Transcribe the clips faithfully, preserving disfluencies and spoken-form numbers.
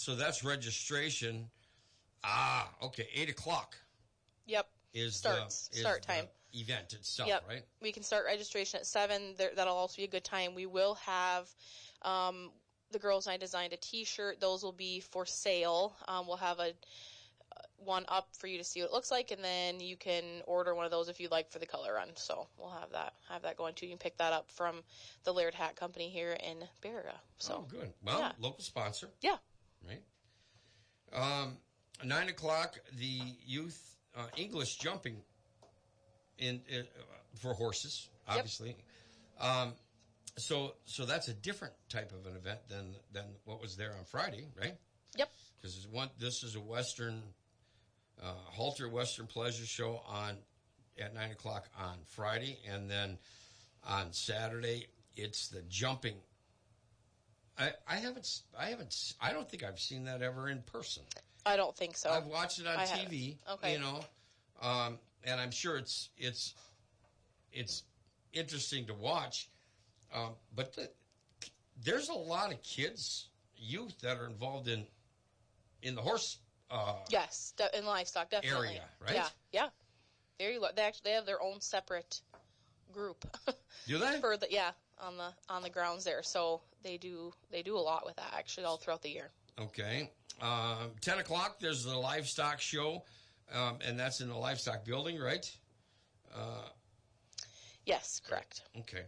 so that's registration. Ah, okay, eight o'clock. Yep. Is Starts, the, is start time. The event itself, yep. right? We can start registration at seven. There, that'll also be a good time. We will have um, the girls and I designed a T-shirt. Those will be for sale. Um, we'll have a one up for you to see what it looks like, and then you can order one of those if you'd like for the color run. So we'll have that have that going too. You can pick that up from the Laird Hat Company here in Baraga. So oh, good. Well, yeah. Local sponsor. Yeah. Right. Um, nine o'clock, the youth uh, English jumping in uh, for horses, obviously. Yep. Um, so so that's a different type of an event than than what was there on Friday, right? Yep. Because this is a Western. Uh, Halter Western Pleasure Show on at nine o'clock on Friday, and then on Saturday it's the jumping. I, I haven't, I haven't, I don't think I've seen that ever in person. I don't think so. I've watched it on I T V, okay. you know, um, and I'm sure it's it's it's interesting to watch. Um, but the, there's a lot of kids, youth that are involved in in the horse. Uh, yes, in livestock, definitely. Area, right? Yeah, yeah. Very. They actually they have their own separate group. Do they? For the yeah on the on the grounds there, so they do they do a lot with that actually all throughout the year. Okay, um, ten o'clock. There's the livestock show, um, and that's in the livestock building, right? Uh, yes, correct. Okay.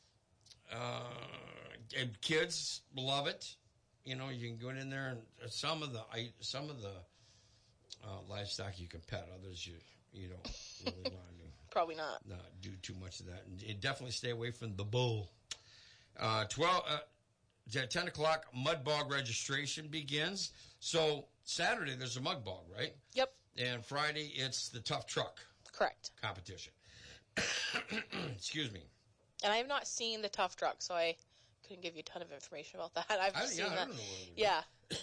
Uh, and kids love it. You know, you can go in there, and some of the I, some of the uh, livestock you can pet. Others you you don't really want to. Probably not. Not do too much of that, and you definitely stay away from the bull. Uh, Twelve uh, at ten o'clock, mud bog registration begins. So Saturday there's a mud bog, right? Yep. And Friday it's the tough truck. Correct. Competition. Excuse me. And I have not seen the tough truck, so I couldn't give you a ton of information about that. I've I, seen yeah, that. I don't know what yeah.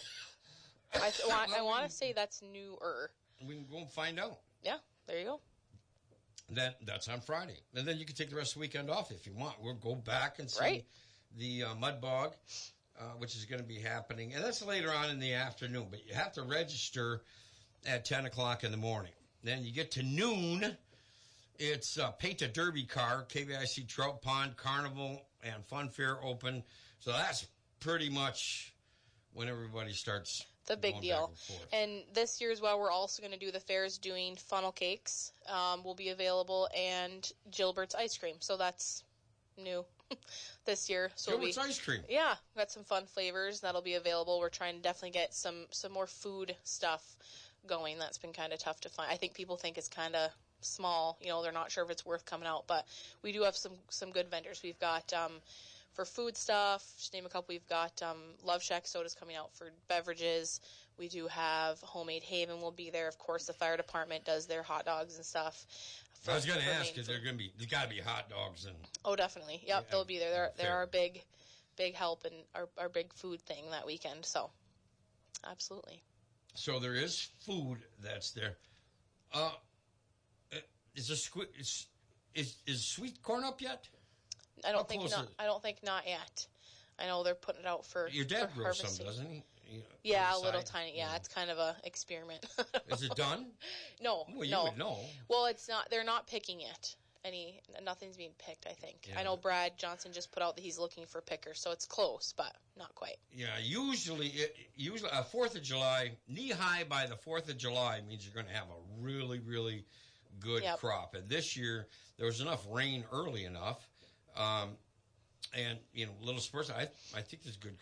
I, th- well, I well, want to say that's newer. We can go and find out. Yeah, there you go. That that's on Friday, and then you can take the rest of the weekend off if you want. We'll go back and see right. the uh, mud bog, uh, which is going to be happening, and that's later on in the afternoon. But you have to register at ten o'clock in the morning. Then you get to noon. It's uh, Paint a Derby car, K V I C Trout Pond Carnival and Fun Fair open. So that's pretty much when everybody starts. It's a big deal. And, and this year as well, we're also going to do the fairs doing funnel cakes um, will be available, and Gilbert's ice cream. So that's new this year. So Gilbert's we, ice cream. Yeah, got some fun flavors that'll be available. We're trying to definitely get some, some more food stuff going. That's been kind of tough to find. I think people think it's kind of small. You know, they're not sure if it's worth coming out, but we do have some, some good vendors. We've got... Um, For food stuff, just name a couple, we've got um, Love Shack sodas coming out for beverages. We do have Homemade Haven will be there. Of course, the fire department does their hot dogs and stuff. For, I was going to ask if they're going to be, there's got to be hot dogs and. Oh, definitely. Yep, yeah, they'll be there. They're, they're our big, big help and our, our big food thing that weekend. So, absolutely. So there is food that's there. Uh, is a squ- is, is is sweet corn up yet? I don't How think close not. is it? I don't think not yet. I know they're putting it out for Your dad for grows harvesting. some, doesn't he? You know, Yeah, on a the little side? tiny. Yeah, it's kind of a experiment. Is it done? No, Well, you no. would know. Well, it's not. They're not picking it. Any nothing's being picked. I think. Yeah. I know Brad Johnson just put out that he's looking for pickers, so it's close, but not quite. Yeah, usually, it, usually a Fourth of July, knee high by the Fourth of July means you're going to have a really, really good Yep. crop. And this year there was enough rain early enough. Um, And, you know, little spurs, I I think there's good.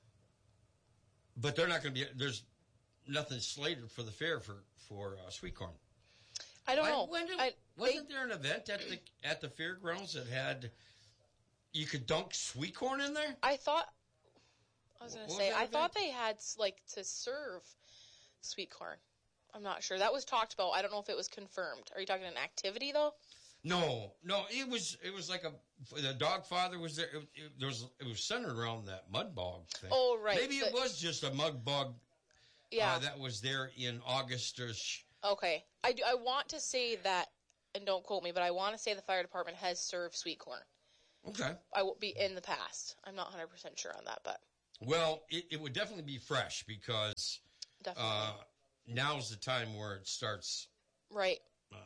But they're not going to be, there's nothing slated for the fair for, for uh, sweet corn. I don't I, know. when did, I, wasn't they, there an event at the at the fairgrounds that had, you could dunk sweet corn in there? I thought, I was going to What say, was that I thought event? they had, like, to serve sweet corn. I'm not sure. That was talked about. I don't know if it was confirmed. Are you talking an activity, though? No, no, it was it was like a, the dog father was there. It, it, there was, it was centered around that mud bog thing. Oh, right. Maybe So- it was just a mud bog Yeah. uh, that was there in August or... Sh- Okay. I, do, I want to say that, and don't quote me, but I want to say the fire department has served sweet corn. okay. I will be in the past. I'm not one hundred percent sure on that, but Well, it, it would definitely be fresh because Definitely. uh, now's the time where it starts right. uh,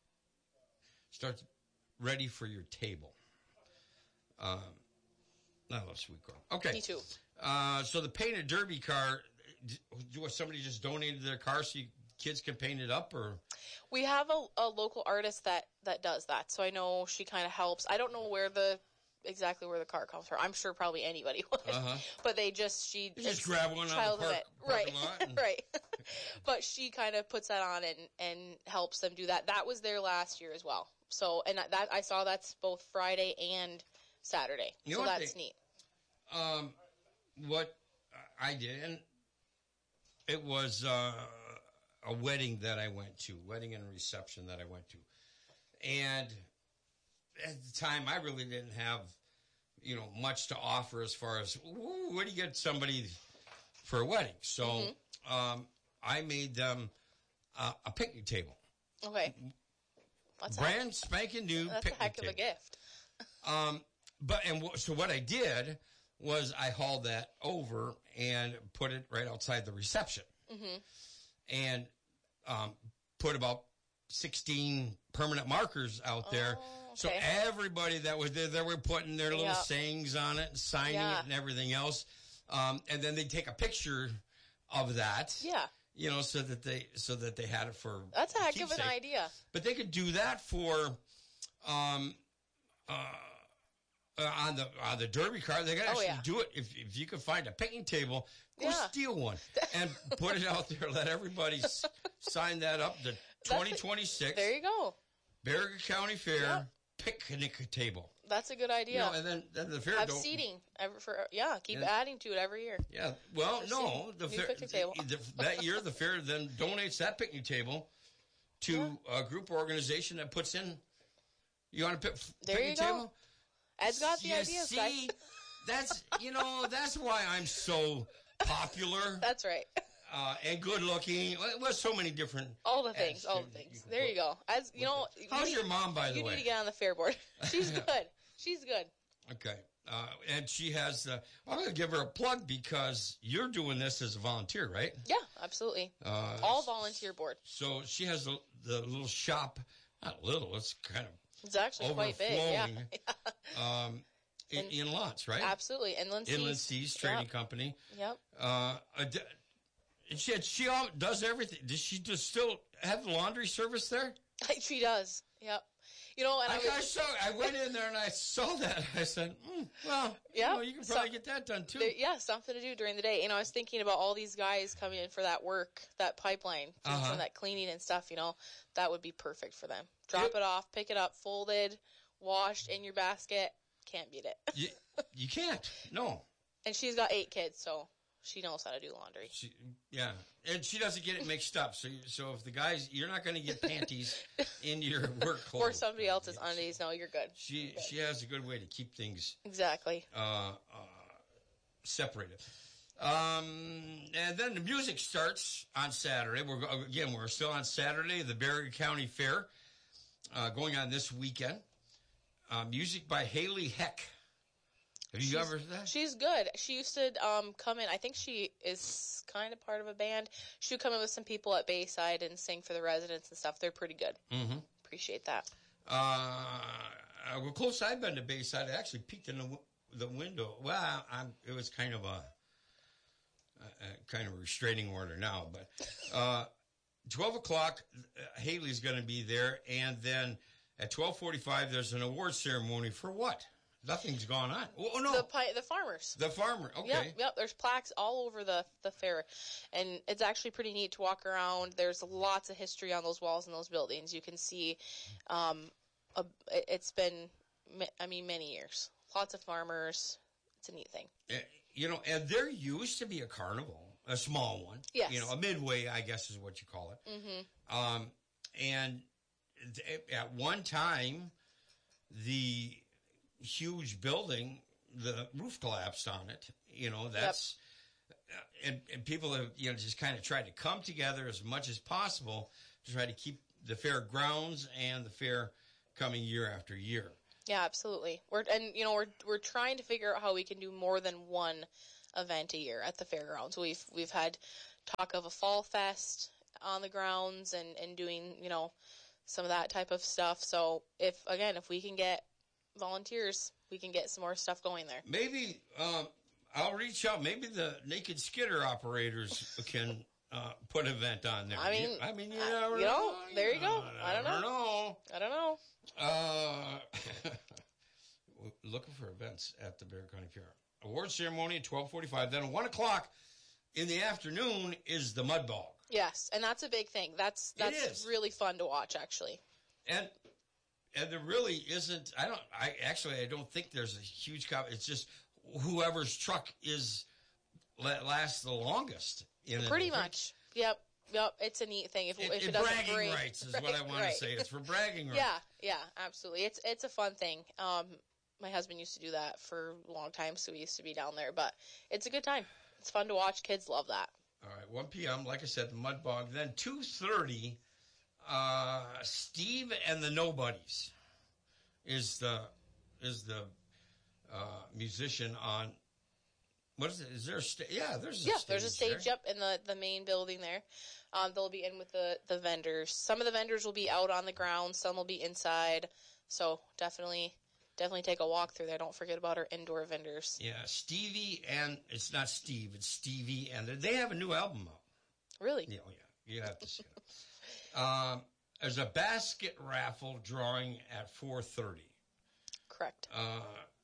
starts ready for your table. Um, I love sweet corn. Okay. Me too. Uh, so the painted derby car, do somebody just donated their car so you, kids can paint it up, or? We have a, a local artist that, that does that, so I know she kind of helps. I don't know where the exactly where the car comes from. I'm sure probably anybody would, uh-huh. but they just she you just grab one out of the park, right, and... right. But she kind of puts that on and and helps them do that. That was there last year as well. So and that I saw that's both Friday and Saturday. You so know that's they, neat. Um, what I did, and it was uh, a wedding that I went to, wedding and reception that I went to, and at the time I really didn't have, you know, much to offer as far as ooh, what do you get somebody for a wedding? So mm-hmm. um, I made them uh, a picnic table. Okay, What's brand that? spanking new. That's picnic a heck of table. a gift. um, but and w- so what I did was I hauled that over and put it right outside the reception, mm-hmm. and um, put about sixteen permanent markers out there. Oh, okay. So everybody that was there, they were putting their little yep. sayings on it, and signing yeah. it, and everything else. Um, and then they take a picture of that. Yeah. You know, so that they so that they had it for. That's a heck keepsake. of an idea. But they could do that for, um, uh, uh, on the on the derby car. They could actually oh, yeah. do it if if you could find a picnic table. Go yeah. steal one and put it out there. Let everybody s- sign that up. The twenty twenty-six. There you go. Bergen County Fair yep. picnic table. That's a good idea. You know, and then, then the fair have don't, seating every for yeah. Keep and, adding to it every year. Yeah. Well, Have no, the New fair picnic table. the, that year the fair then donates that picnic table to yeah. a group or organization that puts in. You want to pick there picnic you go. table? Ed's got the you ideas, see, guys. that's you know that's why I'm so popular. That's right. Uh, and good looking. Well, so many different. All the things. All the things. You there you go. As you know. How's you your need, mom, by the you way? You need to get on the fair board. She's good. She's good. Okay. Uh, and she has. Uh, I'm going to give her a plug because you're doing this as a volunteer, right? Yeah, absolutely. Uh, All volunteer board. So she has the, the little shop. Not little. It's kind of. It's actually quite big. Yeah. um, in, and, in Lutz, right? Absolutely. Inland Seas. Inland Seas Trading yep. Company. Yep. Uh, she she all, does everything. Does she just still have laundry service there? She does. Yep. You know, and I, I, was, I saw. I went in there and I saw that. I said, mm, "Well, yeah, you, know, you can probably so, get that done too." There, yeah, something to do during the day. You know, I was thinking about all these guys coming in for that work, that pipeline, uh-huh. for that cleaning and stuff. You know, that would be perfect for them. Drop it, it off, pick it up, folded, washed in your basket. Can't beat it. you, you can't. No. And she's got eight kids, so she knows how to do laundry. She, yeah, and she doesn't get it mixed up. So, so if the guys, you're not going to get panties in your work clothes or somebody else's undies. No, you're good. She you're good. she has a good way to keep things exactly uh, uh, separated. Um, and then the music starts on Saturday. We're again we're still on Saturday. The Bergen County Fair uh, going on this weekend. Uh, music by Haley Heck. Have you she's, ever heard that? She's good. She used to um, come in. I think she is kind of part of a band. She would come in with some people at Bayside and sing for the residents and stuff. They're pretty good. Mm-hmm. Appreciate that. Uh, well, close I've been to Bayside. I actually peeked in the, the window. Well, I'm, it was kind of a, a, a kind of a restraining order now, but uh, twelve o'clock, uh, Haley's going to be there, and then at twelve forty-five, there's an award ceremony for what? Nothing's gone on. Oh, no. The pi- the farmers. The farmer. Okay. Yep, yep. There's plaques all over the, the fair. And it's actually pretty neat to walk around. There's lots of history on those walls and those buildings. You can see um, a, it's been, I mean, many years. Lots of farmers. It's a neat thing. Uh, you know, and there used to be a carnival, a small one. Yes. You know, a midway, I guess is what you call it. Mm-hmm. Um, and th- at one time, the huge building, the roof collapsed on it. You know, that's, yep. uh, and, and people have, you know, just kind of tried to come together as much as possible to try to keep the fair grounds and the fair coming year after year. Yeah, absolutely. We're, and, you know, we're, we're trying to figure out how we can do more than one event a year at the fairgrounds. We've we've had talk of a fall fest on the grounds and, and doing, you know, some of that type of stuff. So if, again, if we can get volunteers, we can get some more stuff going there. Maybe um, I'll reach out. Maybe the Naked Skidder operators can uh, put an event on there. I mean, you, I mean, you, uh, never you know, know. there you go. I don't know. know. I don't know. Uh, looking for events at the Bear County Fair. Award ceremony at twelve forty-five. Then at one o'clock in the afternoon is the Mud Bog. Yes, and that's a big thing. That's that's really fun to watch, actually. And and there really isn't. I don't. I actually I don't think there's a huge. Co- it's just whoever's truck is lasts the longest. In Pretty it. much. Yep. Yep. It's a neat thing. If it, if it, it doesn't bragging break, rights is right, what I want right. to say. It's for bragging rights. Yeah. Yeah. Absolutely. It's it's a fun thing. Um, my husband used to do that for a long time, so we used to be down there. But it's a good time. It's fun to watch. Kids love that. All right, one p.m., like I said, the Mud Bog. Then two thirty, uh, Steve and the Nobodies is the is the uh, musician on, what is it? Is there a stage? Yeah, there's a yeah, stage. there's a stage, there. yep, in the, the main building there. Um, they'll be in with the, the vendors. Some of the vendors will be out on the ground. Some will be inside. So definitely... Definitely take a walk through there. Don't forget about our indoor vendors. Yeah, Stevie and, it's not Steve, it's Stevie, and they have a new album out. Really? Yeah, oh yeah, you have to see it. Um, there's a basket raffle drawing at four thirty. Correct. Uh,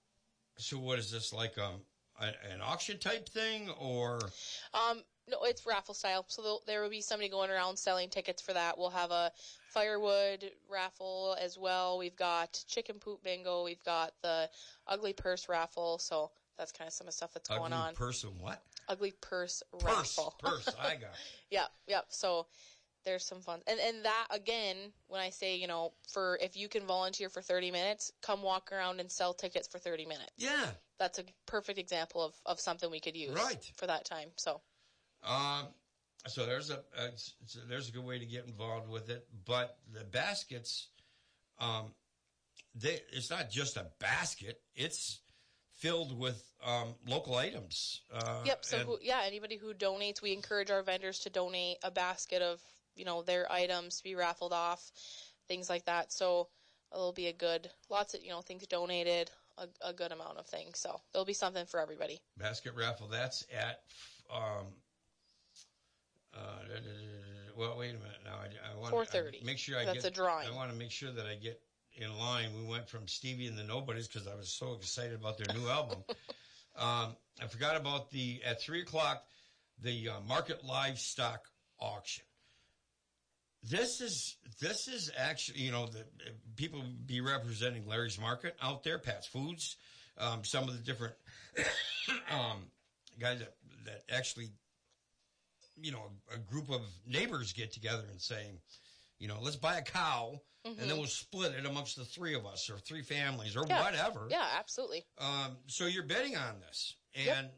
so what is this, like um, a, an auction type thing, or? Um, no, it's raffle style. So there will be somebody going around selling tickets for that. We'll have a firewood raffle as well. We've got chicken poop bingo. We've got the ugly purse raffle. So that's kind of some of the stuff that's ugly going on. Purse and what? Ugly purse, Purse, raffle. purse. I got it. Yeah, yeah. So there's some fun. And and that, again, when I say, you know, for if you can volunteer for thirty minutes, come walk around and sell tickets for thirty minutes. Yeah. That's a perfect example of, of something we could use right. for that time. So. Um, so there's a, a so there's a good way to get involved with it. But the baskets, um, they it's not just a basket. It's filled with um, local items. Uh, yep. So and, who, yeah, anybody who donates, we encourage our vendors to donate a basket of, you know, their items to be raffled off, things like that. So it'll be a good, lots of, you know, things donated, a, a good amount of things. So there'll be something for everybody. Basket raffle. That's at. Um, Uh, well, wait a minute. Now I, I want four thirty. Make sure I That's get. a drawing. I want to make sure that I get in line. We went from Stevie and the Nobodies because I was so excited about their new album. Um, I forgot about the at three o'clock the uh, Market Livestock Auction. This is this is actually, you know, the people be representing Larry's Market out there, Pat's Foods, um, some of the different um, guys that that actually. You know, a group of neighbors get together and say, you know, let's buy a cow mm-hmm. and then we'll split it amongst the three of us or three families or yeah. whatever. Yeah, absolutely. Um, so you're betting on this. And yep.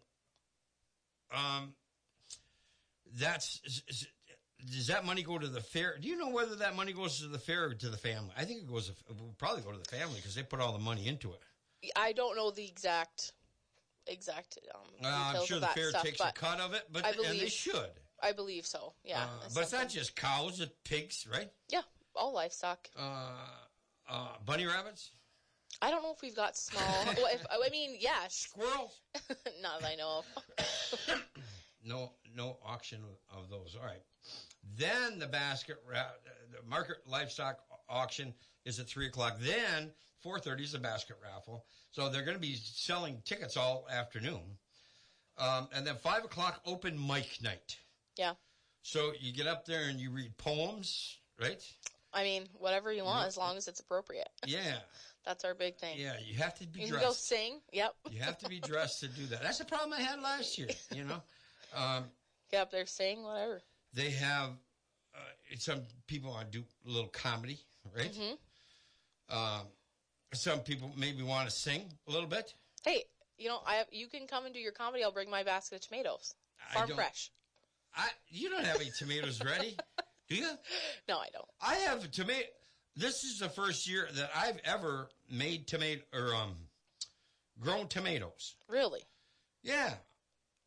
um, that's, is, is, does that money go to the fair? Do you know whether that money goes to the fair or to the family? I think it goes, it will probably go to the family because they put all the money into it. I don't know the exact, exact um, uh, details I'm sure of the that fair stuff, takes a cut of it, but I believe, and they should. I believe so, yeah. Uh, but it's not just cows, it's pigs, right? Yeah, all livestock. Uh, uh, bunny rabbits? I don't know if we've got small. well, if, I mean, yeah. Squirrels? Not that I know of. no no auction of those. All right. Then the basket, ra- the market livestock auction is at three o'clock. Then four thirty is the basket raffle. So they're going to be selling tickets all afternoon. Um, and then five o'clock, open mic night. Yeah. So you get up there and you read poems, right? I mean, whatever you want, Yeah. as long as it's appropriate. Yeah. That's our big thing. Yeah, you have to be you dressed. You can go sing. Yep. You have to be dressed to do that. That's the problem I had last year, you know. Um, get up there, sing, whatever. They have uh, some people want to do a little comedy, right? Mm-hmm. Um, some people maybe want to sing a little bit. Hey, you know, I have, you can come and do your comedy. I'll bring my basket of tomatoes, farm fresh. I you don't have any tomatoes ready, do you? No, I don't. I have tomato. This is the first year that I've ever made tomato or um grown tomatoes. Really? Yeah.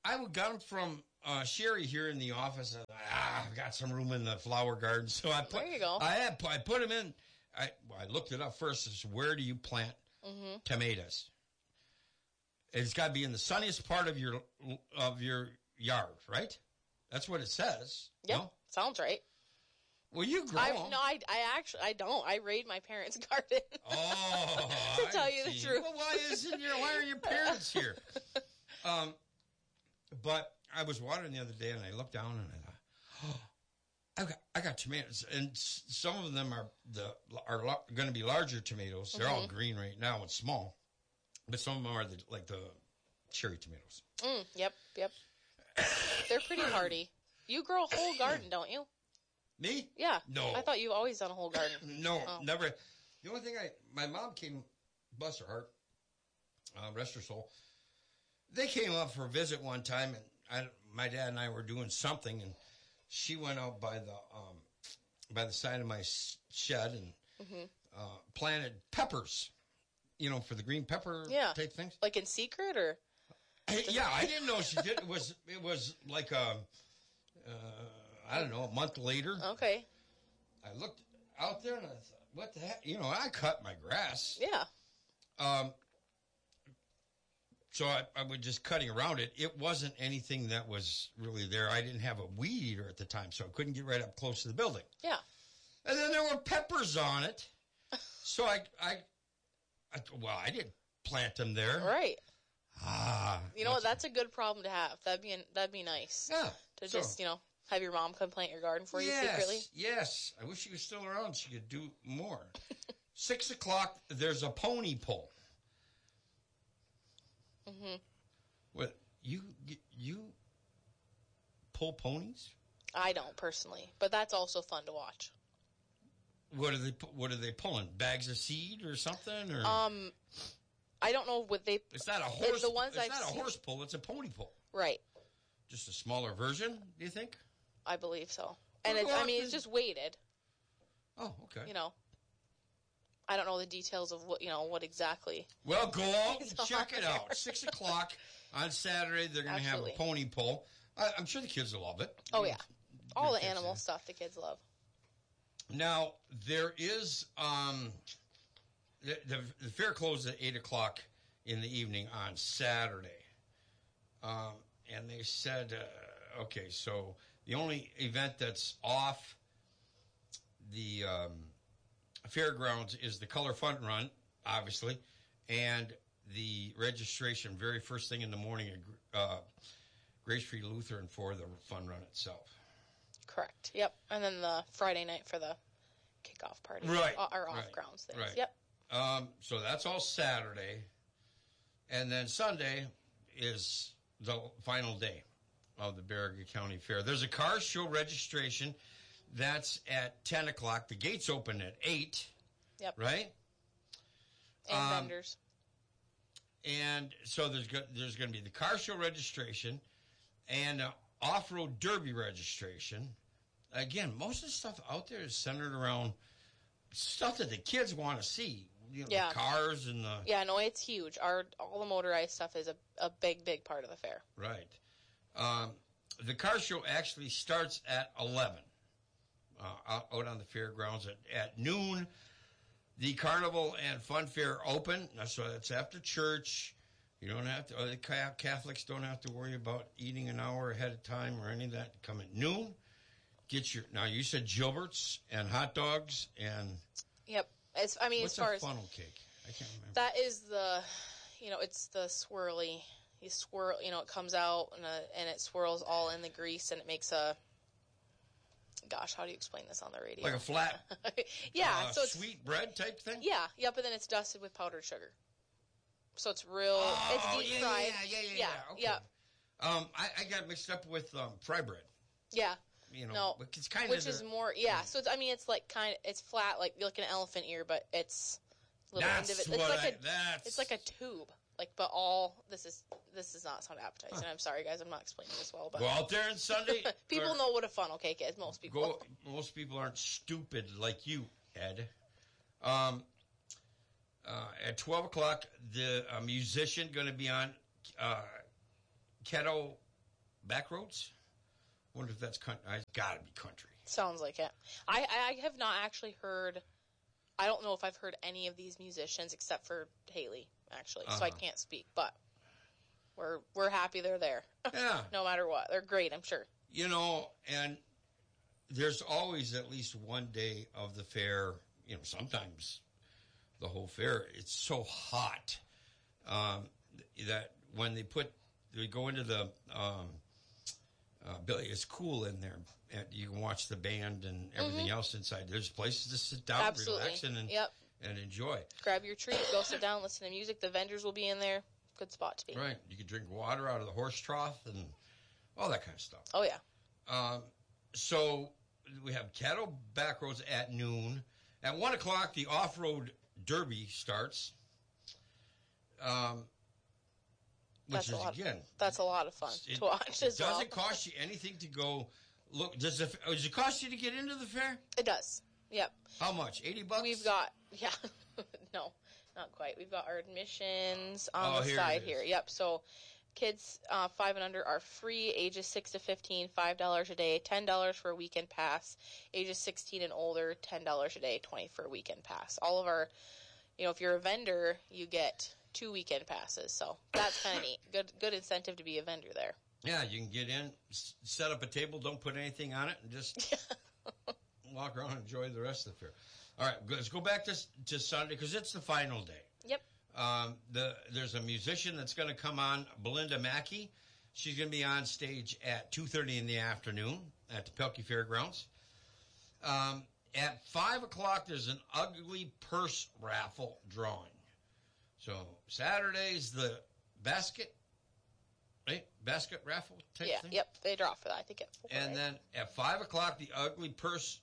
I got them from uh, Sherry here in the office. And, ah, I've got some room in the flower garden, so I put. There you go. I had I put them in. I well, I looked it up first. It's where do you plant mm-hmm. tomatoes? It's got to be in the sunniest part of your of your yard, right? That's what it says. Yeah, no? Sounds right. Well, you grow. I, no, I, I actually, I don't. I raid my parents' garden. Oh, to tell you the see. truth. Well, why isn't your why are your parents here? Um, but I was watering the other day, and I looked down, and I thought, oh, I got I got tomatoes, and s- some of them are the are lo- going to be larger tomatoes. They're mm-hmm. all green right now and small, but some of them are the, like the cherry tomatoes. Mm, yep, yep. They're pretty hardy. You grow a whole garden, don't you? Me? Yeah. No. I thought you've always done a whole garden. no, oh. never. The only thing I, my mom came, bless her heart, uh, rest her soul. They came up for a visit one time, and I, my dad and I were doing something, and she went out by the, um, by the side of my shed and mm-hmm. uh, planted peppers, you know, for the green pepper yeah. type things. Like in secret, or? Yeah, I didn't know she did. It was it was like a, uh, I don't know, a month later. Okay. I looked out there and I thought, what the heck? You know, I cut my grass. Yeah. Um. So I, I was just cutting around it. It wasn't anything that was really there. I didn't have a weed eater at the time, so I couldn't get right up close to the building. Yeah. And then there were peppers on it. So I, I, I well, I didn't plant them there. Right. Ah, you know what? That's a good problem to have. That'd be that'd be nice. Yeah. To so, just you know have your mom come plant your garden for yes, you secretly. Yes. I wish she was still around. She could do more. Six o'clock. There's a pony pull. Mm-hmm. What you you pull ponies? I don't personally, but that's also fun to watch. What are they? What are they pulling? Bags of seed or something? Or um. I don't know what they. It's not a horse. It's the ones it's I've not a seen. horse pull. It's a pony pull. Right. Just a smaller version. Do you think? I believe so. And it's, I mean, it's just weighted. Oh, okay. You know, I don't know the details of what you know what exactly. Well, go out and check it out. Six o'clock on Saturday. They're going to have a pony pull. I, I'm sure the kids will love it. Oh yeah, all the animal in. stuff the kids love. Now there is. Um, The, the, the fair closed at eight o'clock in the evening on Saturday. Um, and they said, uh, okay, so the only event that's off the um, fairgrounds is the Color Fun Run, obviously, and the registration very first thing in the morning at uh, Grace Free Lutheran for the fun run itself. Correct. Yep. And then the Friday night for the kickoff party. Right. Or off right. grounds things. Right. Yep. Um, so that's all Saturday. And then Sunday is the final day of the Baraga County Fair. There's a car show registration. That's at ten o'clock. The gates open at eight. Yep. Right? And um, vendors. And so there's go- there's going to be the car show registration and uh, off-road derby registration. Again, most of the stuff out there is centered around stuff that the kids want to see. You know, yeah. the cars and the... Yeah, no, it's huge. Our all the motorized stuff is a, a big, big part of the fair. Right. Um, the car show actually starts at eleven uh, out, out on the fairgrounds at, at noon. The carnival and fun fair open, so that's after church. You don't have to, the Catholics don't have to worry about eating an hour ahead of time or any of that. Come at noon. Get your, now you said Gilbert's and hot dogs and... Yep. As, I mean, What's as far a as... funnel cake? I can't remember. That is the, you know, it's the swirly, you swirl, you know, it comes out and, a, and it swirls all in the grease and it makes a, gosh, how do you explain this on the radio? Like a flat, yeah, uh, so it's, sweet bread type thing? Yeah, yep, and then it's dusted with powdered sugar. So it's real, oh, it's deep yeah, fried. Yeah, yeah, yeah, yeah. yeah. Okay. Yeah. Um, I, I got mixed up with um, fry bread. Yeah. You know, no, it's kind which of is more, yeah. So it's, I mean, it's like kind of, it's flat, like like an elephant ear, but it's little that's individual. It's what like I, a, that's... it's like a tube, like, but all this is this does not sound appetizing. Huh. I'm sorry, guys, I'm not explaining this well, but go out there on Sunday. People or, know what a funnel cake is. Most people, go, most people aren't stupid like you, Ed. Um, uh, at twelve o'clock, the uh, musician going to be on uh, Keto back roads. Wonder if that's country. It's got to be country. Sounds like it. I, I have not actually heard. I don't know if I've heard any of these musicians except for Haley, actually. Uh-huh. So I can't speak, but we're we're happy they're there. Yeah. No matter what, they're great. I'm sure. You know, and there's always at least one day of the fair. You know, sometimes the whole fair. It's so hot um, that when they put they go into the. Um, Uh, Billy, it's cool in there. And you can watch the band and everything mm-hmm. else inside. There's places to sit down, Absolutely. relax, and yep. and enjoy. Grab your treat, go sit down, listen to music. The vendors will be in there. Good spot to be. Right. You can drink water out of the horse trough and all that kind of stuff. Oh, yeah. Um, so we have Caddo Backroads at noon. At one o'clock, the off-road derby starts. Um. Which that's is, a lot, again... That's a lot of fun it, to watch as well. Does it cost you anything to go... Look, does it, does it cost you to get into the fair? It does. Yep. How much? eighty bucks? We've got... Yeah. No, not quite. We've got our admissions on oh, the here side here. Yep. So kids uh, five and under are free. Ages six to fifteen, five dollars a day. ten dollars for a weekend pass. Ages sixteen and older, ten dollars a day, twenty dollars for a weekend pass. All of our... You know, if you're a vendor, you get... two weekend passes, so that's kind of neat. Good, good incentive to be a vendor there. Yeah, you can get in, s- set up a table, don't put anything on it, and just walk around and enjoy the rest of the fair. All right, let's go back to to Sunday because it's the final day. Yep. Um, the there's a musician that's going to come on, Belinda Mackey. She's going to be on stage at two thirty in the afternoon at the Pelkey Fairgrounds. Um, at five o'clock, there's an ugly purse raffle drawing. So Saturday's the basket, right? Basket raffle type yeah, thing? Yep, they draw for that. I think at four, And right? then at five o'clock, the ugly purse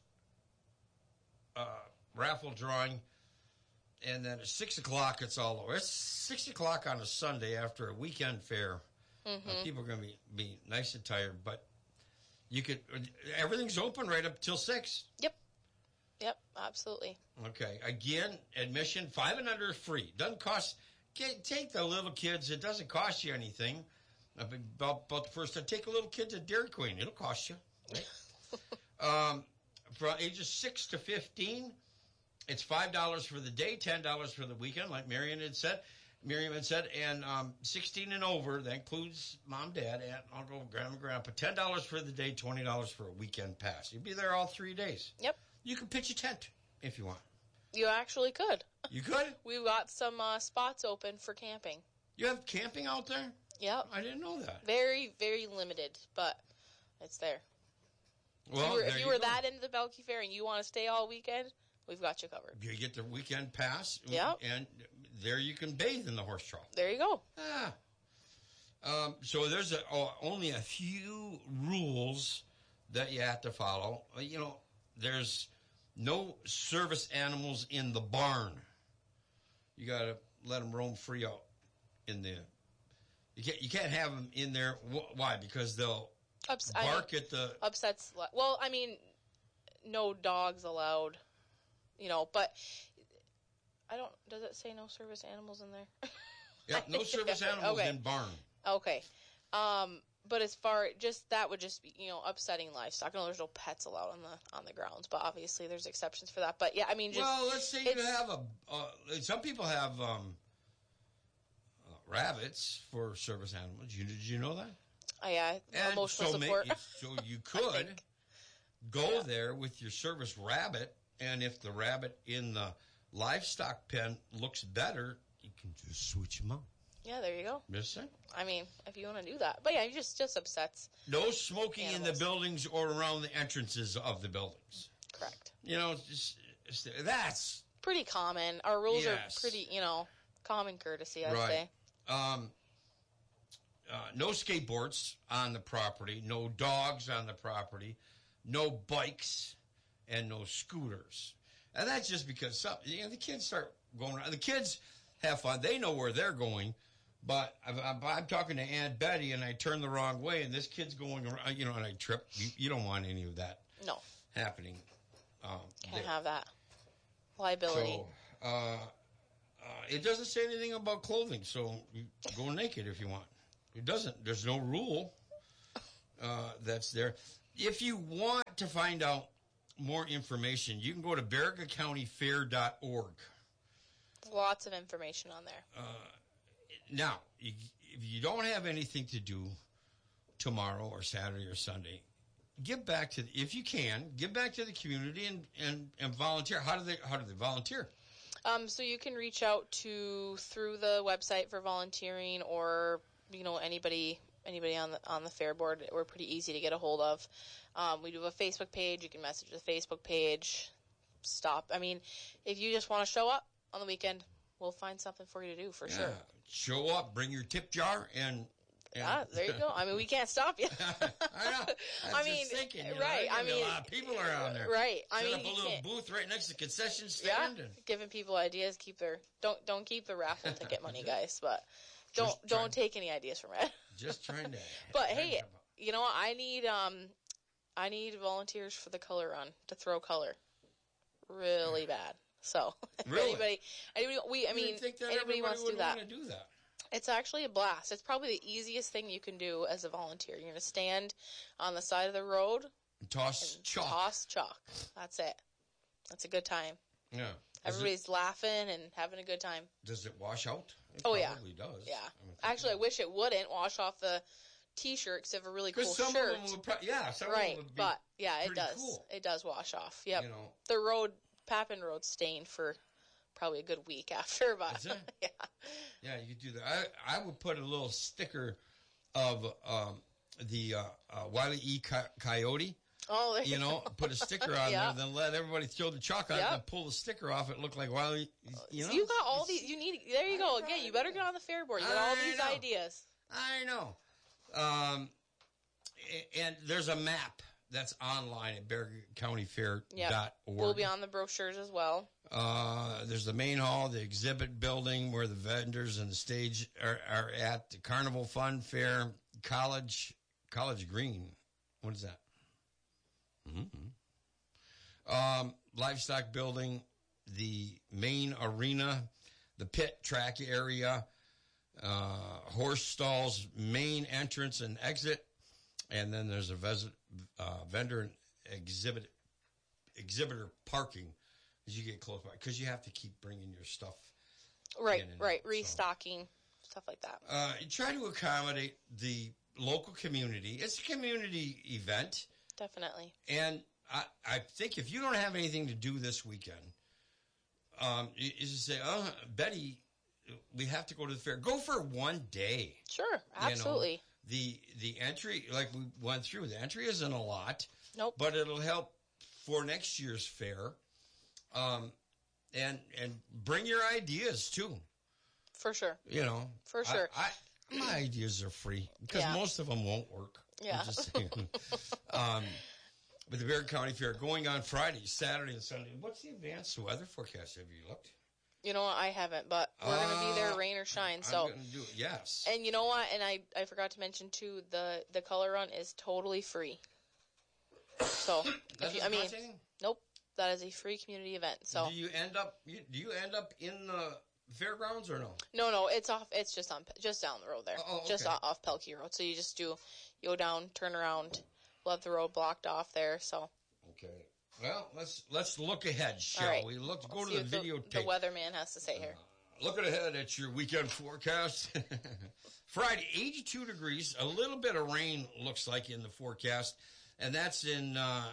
uh, raffle drawing. And then at six o'clock, it's all over. It's six o'clock on a Sunday after a weekend fair. Mm-hmm. Uh, people are going to be, be nice and tired, but you could, everything's open right up till six. Yep. Yep, absolutely. Okay. Again, admission, five and under free. Doesn't cost, get, take the little kids. It doesn't cost you anything. About, about the first time, take a little kid to Dairy Queen. It'll cost you. Right? um, from ages six to fifteen, it's five dollars for the day, ten dollars for the weekend, like Marion had said. Miriam had said, and um, sixteen and over, that includes mom, dad, aunt, uncle, grandma, grandpa, ten dollars for the day, twenty dollars for a weekend pass. You'd be there all three days. Yep. You can pitch a tent if you want. You actually could. You could? We've got some uh, spots open for camping. You have camping out there? Yep. I didn't know that. Very, very limited, but it's there. Well, if you were, there if you you were go. that into the Belkey Fair and you want to stay all weekend, we've got you covered. You get the weekend pass. Yep. And there you can bathe in the horse trough. There you go. Ah. Um, so there's a, oh, only a few rules that you have to follow. You know, there's no service animals in the barn. You got to let them roam free out in the. You can't. You can't have them in there. Why? Because they'll Ups- bark I, at the. Upsets. Well, I mean, no dogs allowed. You know, but I don't. Does it say no service animals in there? Yeah, no service animals okay. in barn. Okay. Um, but as far just that would just be, you know, upsetting livestock. I know there's no pets allowed on the on the grounds, but obviously there's exceptions for that. But yeah, I mean, just well, let's say you have a. Uh, some people have um, uh, rabbits for service animals. You, did you know that? Oh, yeah, And emotional so, support. May, so you could go yeah. there with your service rabbit, and if the rabbit in the livestock pen looks better, you can just switch them out. Yeah, there you go. Just saying. I mean, if you want to do that. But yeah, you just just upsets. No smoking animals. in the buildings or around the entrances of the buildings. Correct. You know, just, just that's pretty common. Our rules yes. are pretty, you know, common courtesy, I'd right. say. Um, uh, no skateboards on the property, no dogs on the property, no bikes, and no scooters. And that's just because some, you know, the kids start going around. The kids have fun. They know where they're going. But I'm, I'm talking to Aunt Betty, and I turn the wrong way, and this kid's going around, you know, and I trip. You, you don't want any of that no. happening. Um, Can't there. have that. Liability. So, uh, uh, it doesn't say anything about clothing, so you go naked if you want. It doesn't. There's no rule. uh, that's there. If you want to find out more information, you can go to baraga county fair dot org. Lots of information on there. Uh, now, you, if you don't have anything to do tomorrow or Saturday or Sunday, give back to, the, if you can, give back to the community and, and, and volunteer. How do they how do they volunteer? Um, so you can reach out to through the website for volunteering, or you know anybody anybody on the on the fair board. We're pretty easy to get a hold of. Um, we do have a Facebook page. You can message the Facebook page. Stop. I mean, if you just want to show up on the weekend, we'll find something for you to do for Yeah. sure. Show up, bring your tip jar, and. and Ah, there you go. I mean, we can't stop you. I know. I, I mean, thinking, you know, right. I mean, a lot of people around there. Right. I Set mean, up a you little can't- booth right next to the concession Yeah, stand. And giving people ideas. Keep their don't don't keep the raffle ticket money, guys. But don't Just trying- don't take any ideas from it. just trying to. But hey, you know what? I need um, I need volunteers for the color run to throw color, really bad. So if Really? anybody, anybody, we I You mean, would think that anybody everybody wants to would do that. want to do that. It's actually a blast. It's probably the easiest thing you can do as a volunteer. You're going to stand on the side of the road Toss and chalk. toss chalk. That's it. That's a good time. Yeah. Does Everybody's laughing and having a good time. It, does it wash out? It Oh, yeah. probably does. Yeah. I mean, Actually, I wish it wouldn't wash off the T-shirt because they have a really cool Because some shirt. of them would pro- yeah, some of Right, them would be but yeah, it pretty does. cool. It does wash off. Yep. You know. The road, Papin Road, stained for probably a good week after, but Is it? yeah. Yeah, you could do that. I, I would put a little sticker of um, the uh, uh, Wile E. Co- Coyote. Oh, there You know, go. put a sticker on Yeah. there, then let everybody throw the chalk on it Yep. and pull the sticker off. It looked like Wile E. You know, you got all these. You need. There you go. Again, you better get on the fair board. You got all I these know. ideas. I know. Um, a- and there's a map that's online at baraga county fair dot org. We'll be on the brochures as well. Uh, there's the main hall, the exhibit building where the vendors and the stage are, are at, the Carnival Fun Fair, College, College Green. What is that? Mm-hmm. Um, livestock building, the main arena, the pit track area, uh, horse stalls, main entrance and exit. And then there's a ves- uh, vendor and exhibit, exhibitor parking as you get close by, because you have to keep bringing your stuff. Right, in and right. out, so. Restocking, stuff like that. Uh, you try to accommodate the local community. It's a community event, Definitely. and I, I think if you don't have anything to do this weekend, um, you, you just say, "Oh, Betty, we have to go to the fair." Go for one day. Sure, you know. absolutely. The the entry, like we went through, the entry isn't a lot, Nope. but it'll help for next year's fair. Um, and and bring your ideas too. For sure. You know, For sure. I, I, my ideas are free because Yeah. most of them won't work. I'm Yeah. just saying. um, but the Baraga County Fair going on Friday, Saturday, and Sunday. What's the advanced weather forecast? Have you looked? You know what? I haven't, but we're going to be there, Uh, rain or shine. So, I'm going to do it. Yes. and you know what? And I, I forgot to mention too, the the color run is totally free. So, That if you, doesn't I mean, cost anything? nope, that is a free community event. So, do you end up? You, do you end up in the fairgrounds or no? no, no, it's off. It's just on, just down the road there, Oh, oh, just okay. off, off Pelkey Road. So you just do, you go down, turn around, we'll have the road blocked off there. So, Okay. Well, let's let's look ahead, shall all right, we? Look, go Let's to see the what videotape. The, the weatherman has to say here. Looking ahead at your weekend forecast. Friday, eighty-two degrees. A little bit of rain looks like in the forecast. And that's in uh,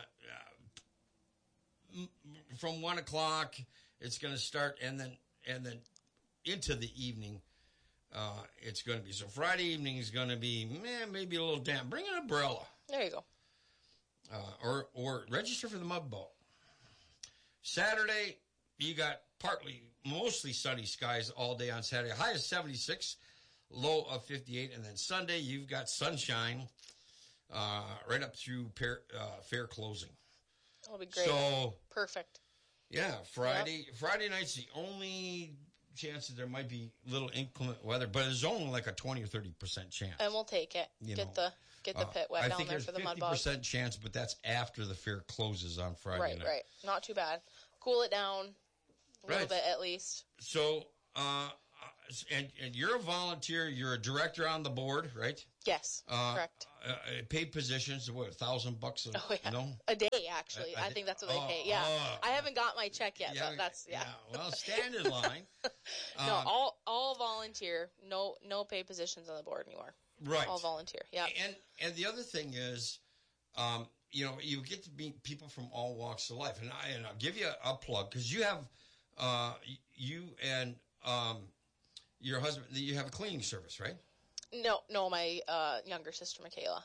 uh, from one o'clock. It's going to start, and then and then into the evening. Uh, it's going to be so. Friday evening is going to be man, maybe a little damp. Bring an umbrella, There you go. uh, or or register for the mud boat. Saturday, you got partly, mostly sunny skies all day on Saturday. High of seventy-six, low of fifty-eight. And then Sunday, you've got sunshine uh, right up through pair, uh, fair closing. That'll be great. So, Perfect. yeah, Friday Friday night's the only chance that there might be little inclement weather, but it's only like a twenty or thirty percent chance. And we'll take it. You get know, the get the Uh, pit wet I down think there there's for the mud fifty bog. percent chance, but that's after the fair closes on Friday Right, night. right. Not too bad. Cool it down a little Right. bit at least. So, uh, and, and you're a volunteer. You're a director on the board, right? Yes, Uh, correct. Uh, paid positions, what, a thousand bucks a, Oh, yeah. no? A day, actually. I- I I, thi- think that's what oh, they pay. Yeah. oh. I haven't got my check yet, but that's, yeah. Well, stand in line. No, Um, all all volunteer. No no paid positions on the board anymore. Right. All volunteer. Yeah. And and the other thing is, um, you know, you get to meet people from all walks of life. And, I, and I'll give you a, a plug because you have, uh, you and um, your husband, you have a cleaning service, right? No, no, my uh, younger sister Michaela.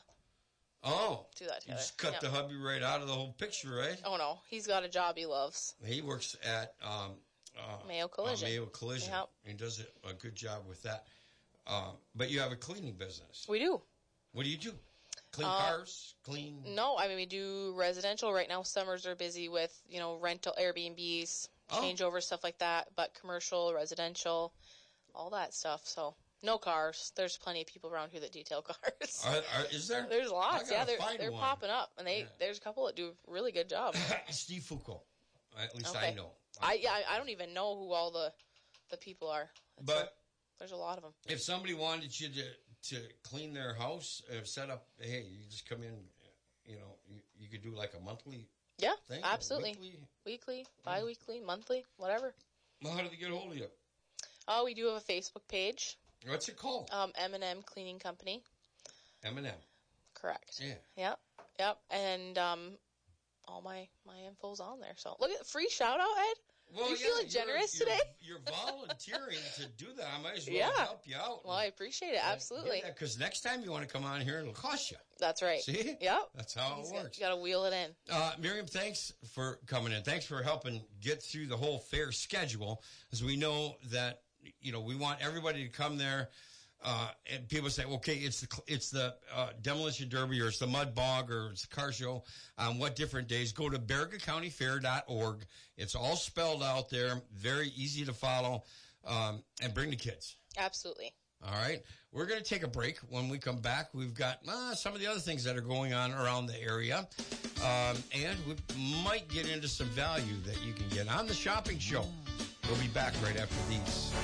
Oh. Do that You together. just cut Yep. the hubby right out of the whole picture, right? Oh no, he's got a job he loves. He works at um, uh, Mayo Collision. Uh, Mayo Collision. Yep. He does a, a good job with that. Um, but you have a cleaning business. We do. What do you do? Clean Uh, cars? Clean? No, I mean we do residential right now. Summers are busy with you know rental Airbnbs, Oh. changeover stuff like that. But commercial, residential, all that stuff. So no cars. There's plenty of people around here that detail cars. Are, are, is there? There's lots. I Yeah, gotta they're find they're one. popping up, and they Yeah. there's a couple that do a really good job. Steve Foucault. At least Okay. I know. I yeah I, I don't even know who all the the people are. It's But a- there's a lot of them. if somebody wanted you to, to clean their house, uh, set up, hey, you just come in, you know, you, you could do like a monthly Yeah, thing. or absolutely. weekly. Weekly, bi-weekly, monthly, whatever. Well, how do they get a hold of you? Oh, we do have a Facebook page, What's it called? um, M and M Cleaning Company. M and M. Correct. Yeah. Yep. Yep. And um, all my my info's on there. So look at free shout out, Ed. Well, You yeah, feeling you're- generous you're, today? You're volunteering to do that. I might as well Yeah. help you out. Well, I appreciate it. Absolutely. Because next time you want to come on here, it'll cost you. That's right. See? Yep. That's how it You works. got to wheel it in. Uh, Miriam, thanks for coming in. Thanks for helping get through the whole fair schedule, as we know that, you know, we want everybody to come there. Uh, and people say, okay, it's the it's the uh, demolition derby, or it's the mud bog, or it's the car show. On what different days? Go to Baraga County Fair dot org. It's all spelled out there, very easy to follow, um, and bring the kids. Absolutely. All right. We're going to take a break. When we come back, we've got uh, some of the other things that are going on around the area. Um, and we might get into some value that you can get on the shopping show. We'll be back right after these.